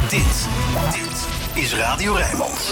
Dit is Radio Rijnmond.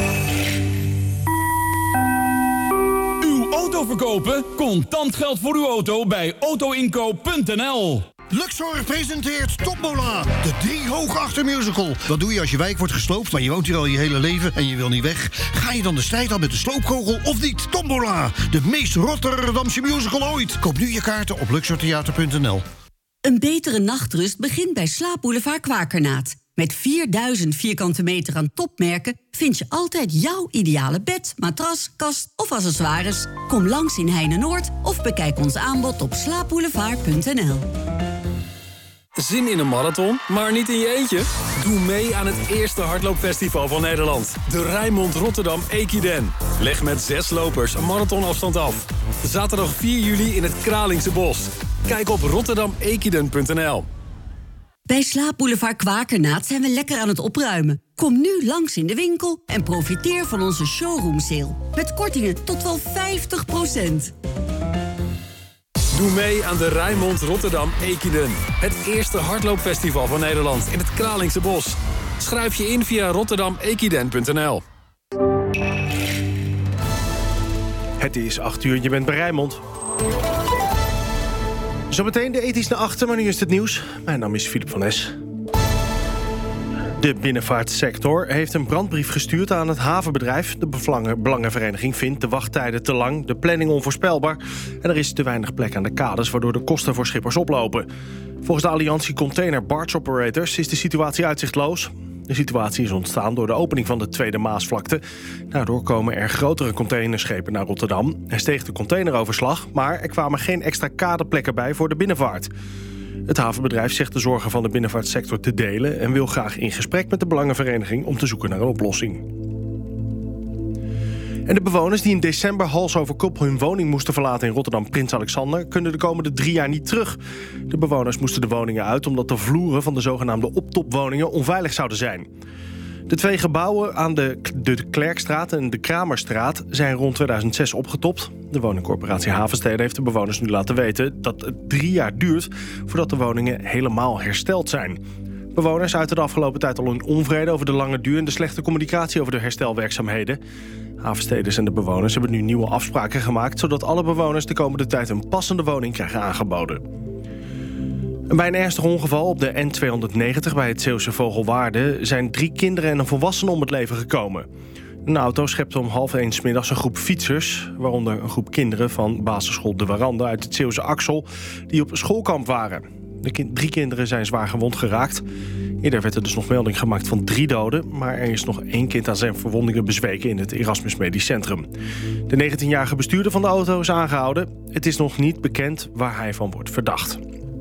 Uw auto verkopen? Contant geld voor uw auto bij autoinkoop.nl. Luxor presenteert Tombola, de 3 hoog achter musical. Wat doe je als je wijk wordt gesloopt, maar je woont hier al je hele leven en je wil niet weg? Ga je dan de strijd aan met de sloopkogel of niet? Tombola, de meest Rotterdamse musical ooit. Koop nu je kaarten op luxortheater.nl. Een betere nachtrust begint bij Slaapboulevard Kwakernaat. Met 4000 vierkante meter aan topmerken vind je altijd jouw ideale bed, matras, kast of accessoires. Kom langs in Heine-Noord of bekijk ons aanbod op slaapboulevard.nl. Zin in een marathon, maar niet in je eentje? Doe mee aan het eerste hardloopfestival van Nederland. De Rijnmond Rotterdam Equiden. Leg met 6 lopers een marathonafstand af. Zaterdag 4 juli in het Kralingse Bos. Kijk op rotterdamequiden.nl. Bij Slaapboulevard Kwakernaat zijn we lekker aan het opruimen. Kom nu langs in de winkel en profiteer van onze showroom sale. Met kortingen tot wel 50%. Doe mee aan de Rijnmond Rotterdam Equiden. Het eerste hardloopfestival van Nederland in het Kralingse Bos. Schrijf je in via rotterdamequiden.nl. Het is 8 uur, je bent bij Rijnmond. Zometeen de ethisch naar achter, maar nu is het nieuws. Mijn naam is Filip van Es. De binnenvaartsector heeft een brandbrief gestuurd aan het havenbedrijf. De Belangenvereniging vindt de wachttijden te lang, de planning onvoorspelbaar en er is te weinig plek aan de kades, waardoor de kosten voor schippers oplopen. Volgens de Alliantie Container Barge Operators is de situatie uitzichtloos. De situatie is ontstaan door de opening van de Tweede Maasvlakte. Daardoor komen er grotere containerschepen naar Rotterdam en steeg de containeroverslag, maar er kwamen geen extra kadeplekken bij voor de binnenvaart. Het havenbedrijf zegt de zorgen van de binnenvaartsector te delen en wil graag in gesprek met de Belangenvereniging om te zoeken naar een oplossing. En de bewoners die in december hals over kop hun woning moesten verlaten in Rotterdam Prins Alexander kunnen de komende 3 jaar niet terug. De bewoners moesten de woningen uit omdat de vloeren van de zogenaamde optopwoningen onveilig zouden zijn. De 2 gebouwen aan de Klerkstraat en de Kramerstraat zijn rond 2006 opgetopt. De woningcorporatie Havensteden heeft de bewoners nu laten weten dat het 3 jaar duurt voordat de woningen helemaal hersteld zijn. Bewoners uiten de afgelopen tijd al hun onvrede over de lange duur en de slechte communicatie over de herstelwerkzaamheden. Havensteders en de bewoners hebben nu nieuwe afspraken gemaakt, zodat alle bewoners de komende tijd een passende woning krijgen aangeboden. Bij een ernstig ongeval op de N290 bij het Zeeuwse Vogelwaarde zijn 3 kinderen en een volwassene om het leven gekomen. Een auto schepte om 12:30 's middags een groep fietsers, waaronder een groep kinderen van basisschool De Warande uit het Zeeuwse Axel, die op schoolkamp waren. De 3 kinderen zijn zwaar gewond geraakt. Eerder werd er dus nog melding gemaakt van 3 doden, maar er is nog 1 kind aan zijn verwondingen bezweken in het Erasmus Medisch Centrum. De 19-jarige bestuurder van de auto is aangehouden. Het is nog niet bekend waar hij van wordt verdacht.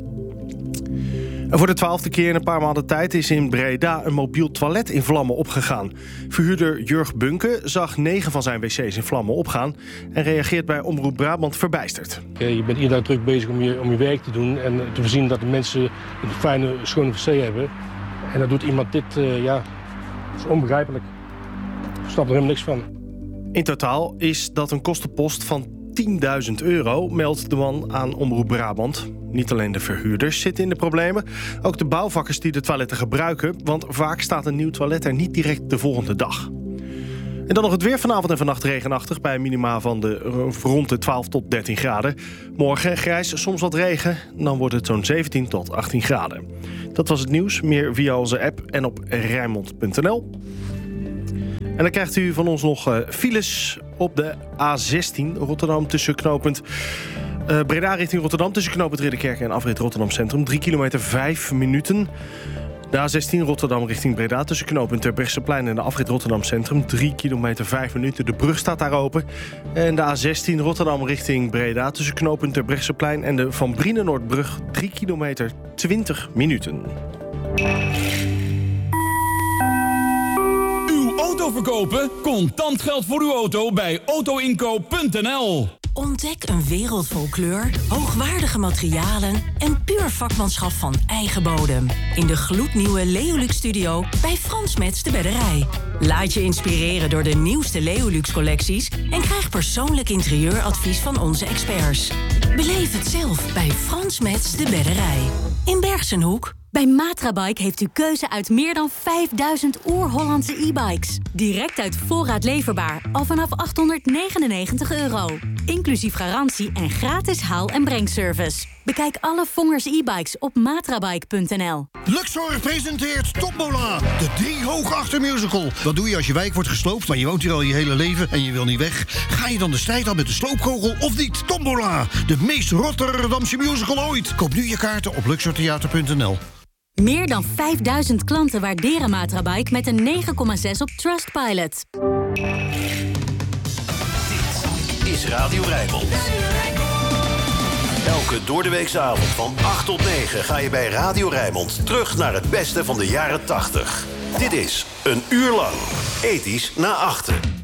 En voor de 12e keer in een paar maanden tijd is in Breda een mobiel toilet in vlammen opgegaan. Verhuurder Jurg Bunke zag 9 van zijn wc's in vlammen opgaan en reageert bij Omroep Brabant verbijsterd. Je bent iedere dag druk bezig om je werk te doen en te voorzien dat de mensen een fijne, schone wc hebben. En dan doet iemand dit, dat is onbegrijpelijk. Ik snap er helemaal niks van. In totaal is dat een kostenpost van €10.000, meldt de man aan Omroep Brabant. Niet alleen de verhuurders zitten in de problemen, ook de bouwvakkers die de toiletten gebruiken, want vaak staat een nieuw toilet er niet direct de volgende dag. En dan nog het weer. Vanavond en vannacht regenachtig bij minima van rond de 12 tot 13 graden. Morgen grijs, soms wat regen. Dan wordt het zo'n 17 tot 18 graden. Dat was het nieuws. Meer via onze app en op rijnmond.nl. En dan krijgt u van ons nog files op de A16 Rotterdam tussen knooppunt Breda richting Rotterdam tussen knooppunt Ridderkerk en afrit Rotterdam Centrum. 3 kilometer 5 minuten. De A16 Rotterdam richting Breda tussen knooppunt Terbrechtseplein en de afrit Rotterdam Centrum. 3 kilometer 5 minuten. De brug staat daar open. En de A16 Rotterdam richting Breda tussen knooppunt Terbrechtseplein en de Van Brienenoordbrug. 3 kilometer 20 minuten. Uw auto verkopen? Contant geld voor uw auto bij autoinkoop.nl. Ontdek een wereld vol kleur, hoogwaardige materialen en puur vakmanschap van eigen bodem. In de gloednieuwe Leolux Studio bij Frans Metz de Bedderij. Laat je inspireren door de nieuwste Leolux collecties en krijg persoonlijk interieuradvies van onze experts. Beleef het zelf bij Frans Metz de Bedderij. In Bergsenhoek. Bij Matrabike heeft u keuze uit meer dan 5000 oer-Hollandse e-bikes. Direct uit voorraad leverbaar, al vanaf €899. Inclusief garantie en gratis haal- en brengservice. Bekijk alle Vongers e-bikes op matrabike.nl. Luxor presenteert Tombola, de 3 hoog achter musical. Wat doe je als je wijk wordt gesloopt, maar je woont hier al je hele leven en je wil niet weg? Ga je dan de strijd aan met de sloopkogel of niet? Tombola, de meest Rotterdamse musical ooit. Koop nu je kaarten op luxortheater.nl. Meer dan 5000 klanten waarderen Matrabike met een 9,6 op Trustpilot. Dit is Radio Rijnmond. Elke doordeweekse avond van 8 tot 9 ga je bij Radio Rijnmond terug naar het beste van de jaren 80. Dit is Een Uur Lang. Ethisch na achten.